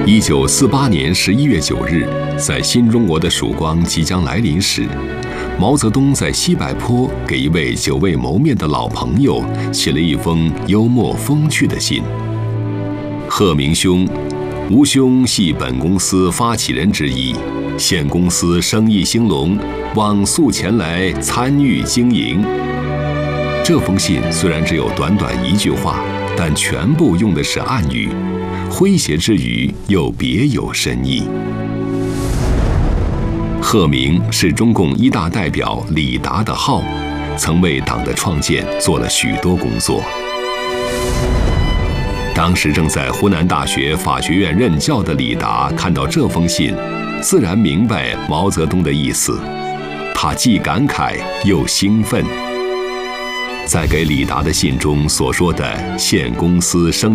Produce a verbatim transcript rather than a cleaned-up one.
一九四八年十一月九日，在新中国的曙光即将来临时，毛泽东在西柏坡给一位久未谋面的老朋友写了一封幽默风趣的信。鹤鸣兄，吾兄系本公司发起人之一，现公司生意兴隆，望速前来参与经营。这封信虽然只有短短一句话，但全部用的是暗语，诙谐之余又别有深意。鹤鸣是中共一大代表李达的号，曾为党的创建做了许多工作。当时正在湖南大学法学院任教的李达看到这封信，自然明白毛泽东的意思，他既感慨又兴奋。在给李达的信中所说的现公司生